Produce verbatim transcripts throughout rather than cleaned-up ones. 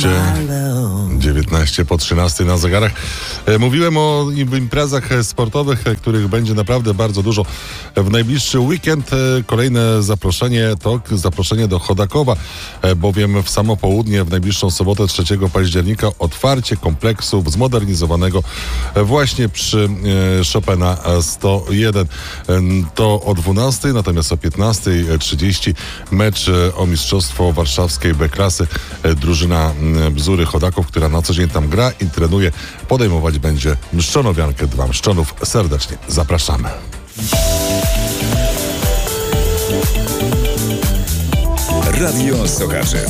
dziewiętnaście po trzynastej na zegarach. Mówiłem o imprezach sportowych, których będzie naprawdę bardzo dużo w najbliższy weekend. Kolejne zaproszenie to zaproszenie do Chodakowa, bowiem w samo południe w najbliższą sobotę trzeciego października otwarcie kompleksu zmodernizowanego właśnie przy Chopina sto jeden. To o dwunastej, natomiast o piętnastej trzydzieści mecz o mistrzostwo warszawskiej B-klasy. Drużyna Bzury Chodaków, która na co dzień tam gra i trenuje, podejmować będzie Mszczonowiankę dwa. Mszczonów serdecznie zapraszamy. Radio Sochaczew.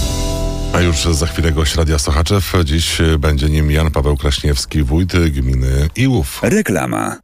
A już za chwilę gość Radia Sochaczew. Dziś będzie nim Jan Paweł Kraśniewski, wójt gminy Iłów. Reklama.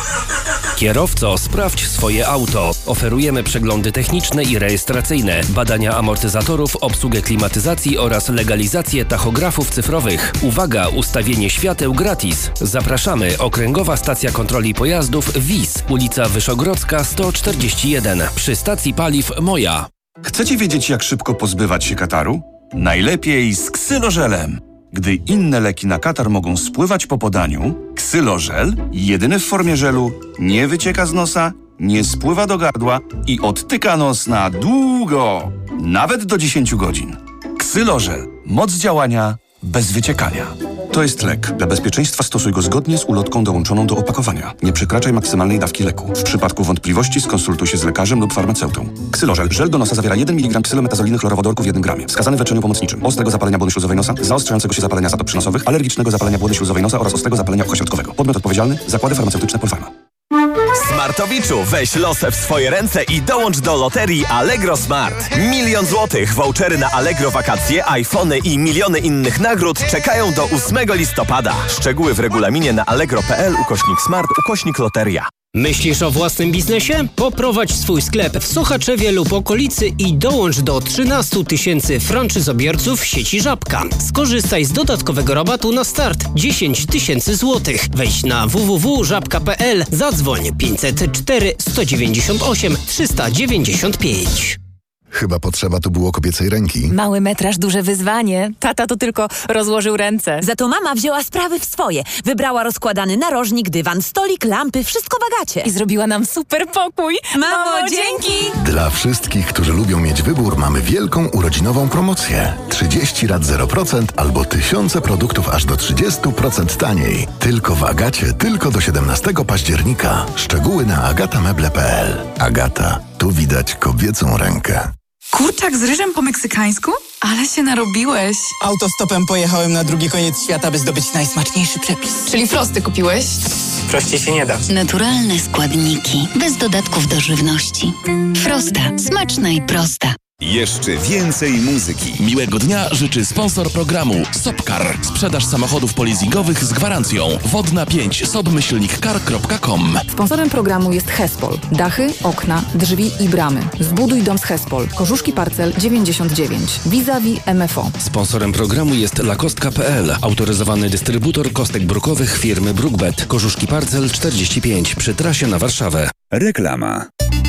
Kierowco, sprawdź swoje auto. Oferujemy przeglądy techniczne i rejestracyjne, badania amortyzatorów, obsługę klimatyzacji oraz legalizację tachografów cyfrowych. Uwaga, ustawienie świateł gratis. Zapraszamy. Okręgowa Stacja Kontroli Pojazdów W I S, ulica Wyszogrodzka sto czterdzieści jeden, przy stacji paliw Moja. Chcecie wiedzieć, jak szybko pozbywać się kataru? Najlepiej z ksylożelem. Gdy inne leki na katar mogą spływać po podaniu, ksylożel, jedyny w formie żelu, nie wycieka z nosa, nie spływa do gardła i odtyka nos na długo, nawet do dziesięć godzin. Ksylożel. Moc działania bez wyciekania. To jest lek. Dla bezpieczeństwa stosuj go zgodnie z ulotką dołączoną do opakowania. Nie przekraczaj maksymalnej dawki leku. W przypadku wątpliwości skonsultuj się z lekarzem lub farmaceutą. Ksylożel. Żel do nosa zawiera jeden miligram ksylometazoliny chlorowodorku w jednym gramie. Wskazany w leczeniu pomocniczym. Ostrego zapalenia błony śluzowej nosa, zaostrzającego się zapalenia zatop przynosowych, alergicznego zapalenia błony śluzowej nosa oraz ostrego zapalenia uchośrodkowego. Podmiot odpowiedzialny. Zakłady farmaceutyczne Polpharma. Smartowiczu, weź losy w swoje ręce i dołącz do loterii Allegro Smart. Milion złotych, vouchery na Allegro wakacje, iPhony i miliony innych nagród czekają do ósmego listopada. Szczegóły w regulaminie na allegro.pl ukośnik smart ukośnik loteria. Myślisz o własnym biznesie? Poprowadź swój sklep w Sochaczewie lub okolicy i dołącz do trzynastu tysięcy franczyzobiorców sieci Żabka. Skorzystaj z dodatkowego rabatu na start dziesięć tysięcy złotych. Wejdź na w w w kropka żabka kropka p l, zadzwoń pięćset cztery sto dziewięćdziesiąt osiem trzysta dziewięćdziesiąt pięć. Chyba potrzeba tu było kobiecej ręki. Mały metraż, duże wyzwanie. Tata to tylko rozłożył ręce. Za to mama wzięła sprawy w swoje. Wybrała rozkładany narożnik, dywan, stolik, lampy, wszystko w Agacie. I zrobiła nam super pokój. Mamo, dzięki! Dla wszystkich, którzy lubią mieć wybór, mamy wielką urodzinową promocję. trzydzieści rat zero procent albo tysiące produktów aż do trzydzieści procent taniej. Tylko w Agacie, tylko do siedemnastego października. Szczegóły na agatameble kropka p l. Agata, tu widać kobiecą rękę. Kurczak z ryżem po meksykańsku? Ale się narobiłeś. Autostopem pojechałem na drugi koniec świata, by zdobyć najsmaczniejszy przepis. Czyli frosty kupiłeś? Prościej się nie da. Naturalne składniki, bez dodatków do żywności. Frosta. Smaczna i prosta. Jeszcze więcej muzyki. Miłego dnia życzy sponsor programu Sopcar. Sprzedaż samochodów polizingowych z gwarancją. Wodna pięć sobmyślnik car kropka com. Sponsorem programu jest Hespol. Dachy, okna, drzwi i bramy. Zbuduj dom z Hespol. Korzuszki Parcel dziewięćdziesiąt dziewięć. Vis-a-vis M F O. Sponsorem programu jest lakostka kropka p l. Autoryzowany dystrybutor kostek brukowych firmy Brookbet. Korzuszki Parcel czterdzieści pięć przy trasie na Warszawę. Reklama.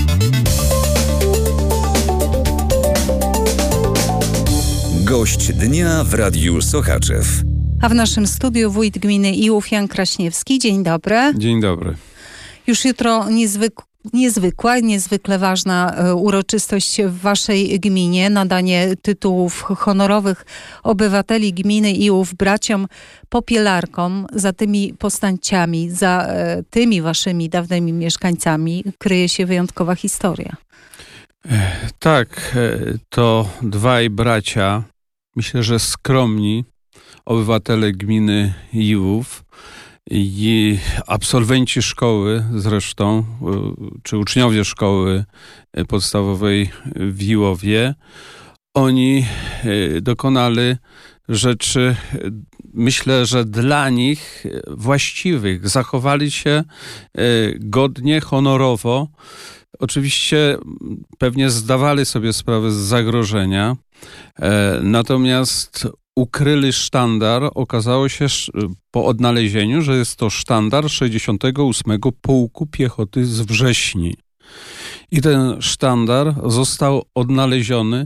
Gość dnia w Radiu Sochaczew. A w naszym studiu wójt gminy Iłów Jan Kraśniewski. Dzień dobry. Dzień dobry. Już jutro niezwyk- niezwykła, niezwykle ważna e, uroczystość w waszej gminie. Nadanie tytułów honorowych obywateli gminy Iłów braciom Popielarkom. Za tymi postaciami, za e, tymi waszymi dawnymi mieszkańcami kryje się wyjątkowa historia. Tak, to dwaj bracia, myślę, że skromni obywatele gminy Iłów i absolwenci szkoły zresztą, czy uczniowie szkoły podstawowej w Iłowie. Oni dokonali rzeczy, myślę, że dla nich właściwych. Zachowali się godnie, honorowo. Oczywiście pewnie zdawali sobie sprawę z zagrożenia, e, natomiast ukryli sztandar. Okazało się po odnalezieniu, że jest to sztandar sześćdziesiątego ósmego Pułku Piechoty z Wrześni. I ten sztandar został odnaleziony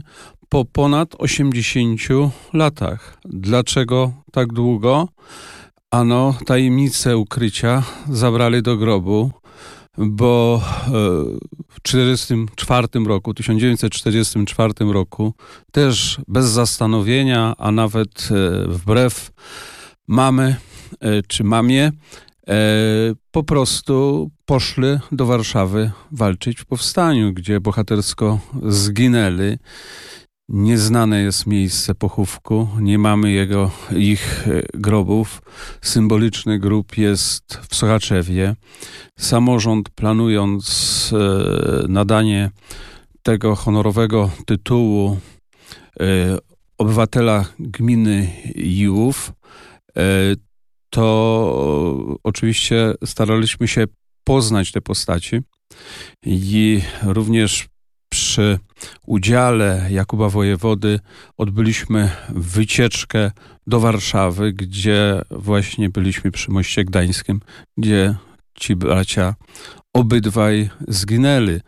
po ponad osiemdziesięciu latach. Dlaczego tak długo? Ano, tajemnicę ukrycia zabrali do grobu, bo w czterdziestym czwartym roku, tysiąc dziewięćset czterdziestym czwartym roku, też bez zastanowienia, a nawet wbrew mamy czy mamie, po prostu poszli do Warszawy walczyć w powstaniu, gdzie bohatersko zginęli. Nieznane jest miejsce pochówku, nie mamy jego, ich grobów. Symboliczny grób jest w Sochaczewie. Samorząd, planując nadanie tego honorowego tytułu obywatela gminy Iłów, to oczywiście staraliśmy się poznać te postaci i również przy udziale Jakuba Wojewody odbyliśmy wycieczkę do Warszawy, gdzie właśnie byliśmy przy Moście Gdańskim, gdzie ci bracia obydwaj zginęli.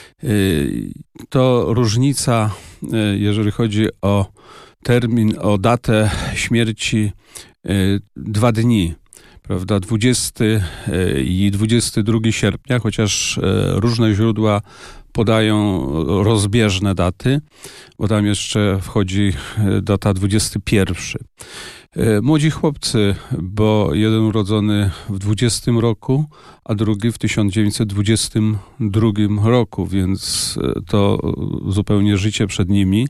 To różnica, jeżeli chodzi o termin, o datę śmierci, dwa dni. Prawda, dwudziestego i dwudziestego drugiego sierpnia, chociaż różne źródła podają rozbieżne daty, bo tam jeszcze wchodzi data dwudziesty pierwszy. Młodzi chłopcy, bo jeden urodzony w dwudziestym roku, a drugi w tysiąc dziewięćset dwudziestym drugim roku, więc to zupełnie życie przed nimi.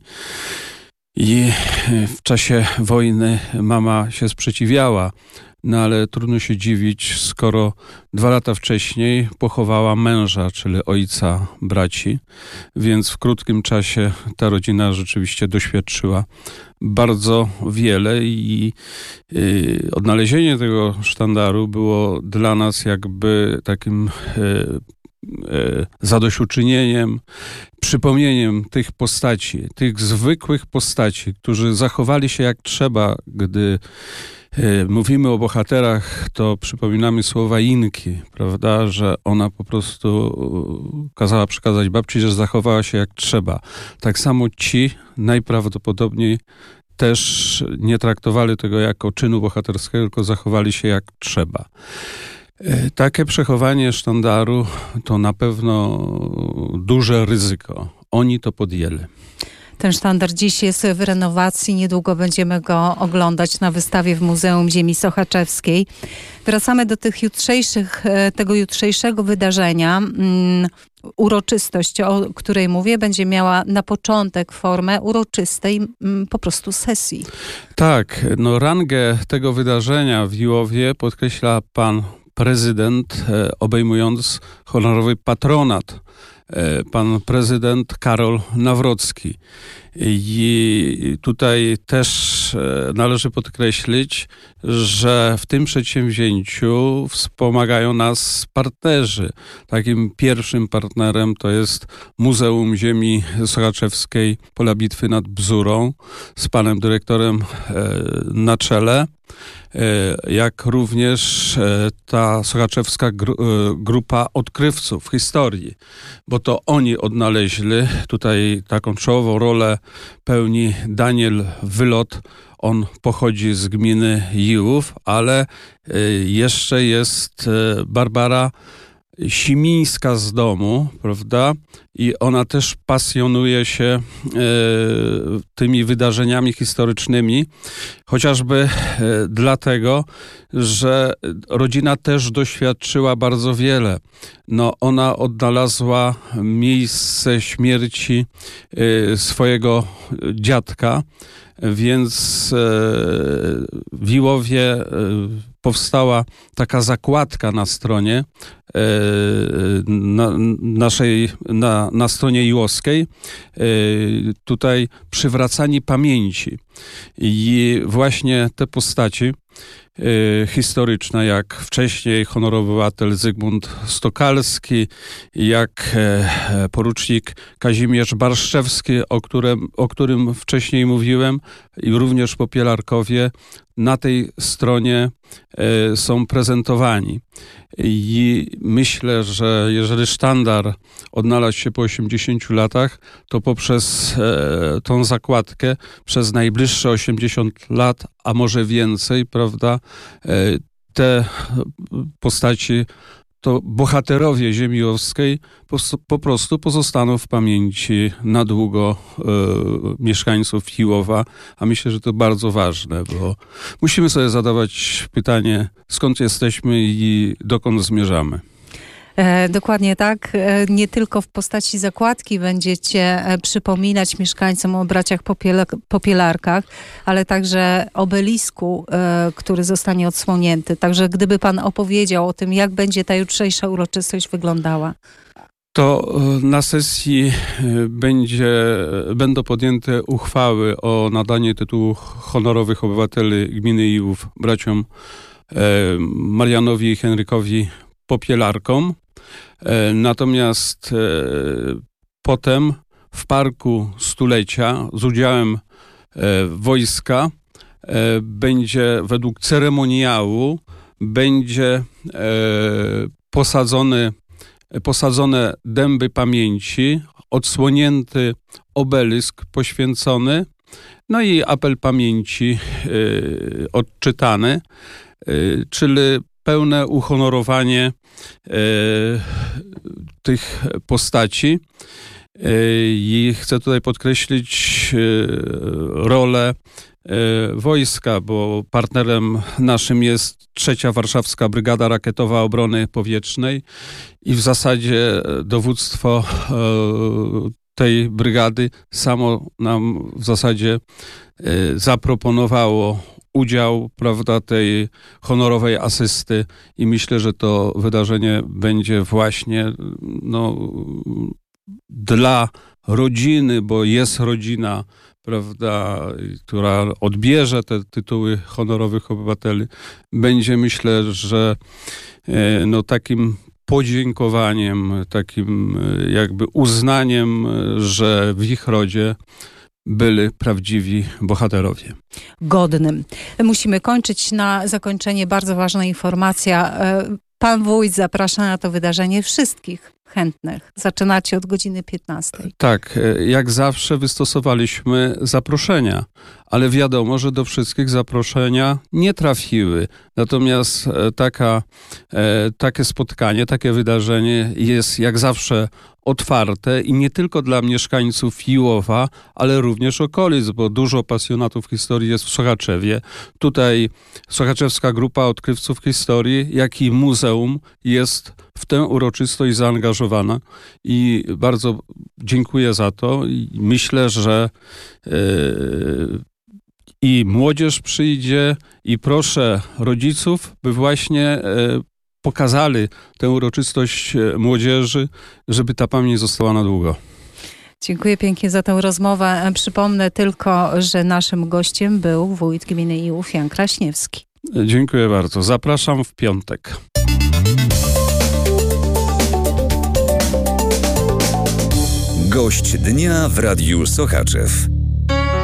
I w czasie wojny mama się sprzeciwiała, no ale trudno się dziwić, skoro dwa lata wcześniej pochowała męża, czyli ojca braci, więc w krótkim czasie ta rodzina rzeczywiście doświadczyła bardzo wiele i y, odnalezienie tego sztandaru było dla nas jakby takim y, zadośćuczynieniem, przypomnieniem tych postaci, tych zwykłych postaci, którzy zachowali się jak trzeba. Gdy mówimy o bohaterach, to przypominamy słowa Inki, prawda, że ona po prostu kazała przekazać babci, że zachowała się jak trzeba. Tak samo ci najprawdopodobniej też nie traktowali tego jako czynu bohaterskiego, tylko zachowali się jak trzeba. Takie przechowanie sztandaru to na pewno duże ryzyko. Oni to podjęli. Ten sztandar dziś jest w renowacji. Niedługo będziemy go oglądać na wystawie w Muzeum Ziemi Sochaczewskiej. Wracamy do tych jutrzejszych, tego jutrzejszego wydarzenia. Uroczystość, o której mówię, będzie miała na początek formę uroczystej po prostu sesji. Tak, no rangę tego wydarzenia w Iłowie podkreśla pan prezydent, obejmując honorowy patronat, pan prezydent Karol Nawrocki. I tutaj też należy podkreślić, że w tym przedsięwzięciu wspomagają nas partnerzy. Takim pierwszym partnerem to jest Muzeum Ziemi Sochaczewskiej Pola Bitwy nad Bzurą z panem dyrektorem na czele, jak również ta sochaczewska grupa odkrywców historii, bo to oni odnaleźli, tutaj taką czołową rolę pełni Daniel Wylot. On pochodzi z gminy Iłów, ale jeszcze jest Barbara Simińska z domu, prawda? I ona też pasjonuje się e, tymi wydarzeniami historycznymi, chociażby e, dlatego, że rodzina też doświadczyła bardzo wiele. No, ona odnalazła miejsce śmierci e, swojego dziadka, więc e, w Iłowie e, powstała taka zakładka na stronie e, na, naszej, na, na stronie iłowskiej, e, tutaj przywracanie pamięci. I właśnie te postaci e, historyczne, jak wcześniej honorowy obywatel Zygmunt Stokalski, jak e, porucznik Kazimierz Barszczewski, o którym, o którym wcześniej mówiłem, i również Popielarkowie, na tej stronie e, są prezentowani. I myślę, że jeżeli sztandar odnalazł się po osiemdziesięciu latach, to poprzez e, tą zakładkę przez najbliższe osiemdziesiąt lat, a może więcej, prawda, e, te postaci, to bohaterowie ziemi owskiej po, po prostu pozostaną w pamięci na długo e, mieszkańców Iłowa, a myślę, że to bardzo ważne, bo musimy sobie zadawać pytanie, skąd jesteśmy i dokąd zmierzamy. E, dokładnie tak. E, nie tylko w postaci zakładki będziecie e, przypominać mieszkańcom o braciach Popiela- Popielarkach, ale także obelisku, e, który zostanie odsłonięty. Także gdyby pan opowiedział o tym, jak będzie ta jutrzejsza uroczystość wyglądała. To na sesji będzie, będą podjęte uchwały o nadanie tytułu honorowych obywateli gminy Iłów braciom e, Marianowi i Henrykowi Popielarkom. E, natomiast e, potem w Parku Stulecia z udziałem e, wojska e, będzie według ceremoniału będzie e, posadzony posadzone dęby pamięci, odsłonięty obelisk poświęcony, no i apel pamięci y, odczytany, y, czyli pełne uhonorowanie y, tych postaci. Y, I chcę tutaj podkreślić y, rolę wojska, bo partnerem naszym jest trzecia Warszawska Brygada Rakietowa Obrony Powietrznej i w zasadzie dowództwo tej brygady samo nam w zasadzie zaproponowało udział, prawda, tej honorowej asysty i myślę, że to wydarzenie będzie właśnie no, dla rodziny, bo jest rodzina, prawda, która odbierze te tytuły honorowych obywateli, będzie, myślę, że no, takim podziękowaniem, takim jakby uznaniem, że w ich rodzie byli prawdziwi bohaterowie. Godnym. Musimy kończyć. Na zakończenie bardzo ważna informacja. Pan wójt zaprasza na to wydarzenie wszystkich chętnych. Zaczynacie od godziny piętnastej. Tak, jak zawsze wystosowaliśmy zaproszenia, ale wiadomo, że do wszystkich zaproszenia nie trafiły. Natomiast taka, takie spotkanie, takie wydarzenie jest jak zawsze otwarte i nie tylko dla mieszkańców Iłowa, ale również okolic, bo dużo pasjonatów historii jest w Sochaczewie. Tutaj Sochaczewska Grupa Odkrywców Historii, jak i muzeum jest w tę uroczystość zaangażowana i bardzo dziękuję za to i myślę, że yy, i młodzież przyjdzie i proszę rodziców, by właśnie yy, pokazali tę uroczystość młodzieży, żeby ta pamięć została na długo. Dziękuję pięknie za tę rozmowę. Przypomnę tylko, że naszym gościem był wójt gminy Iłów Jan Kraśniewski. Dziękuję bardzo. Zapraszam w piątek. Gość dnia w Radiu Sochaczew.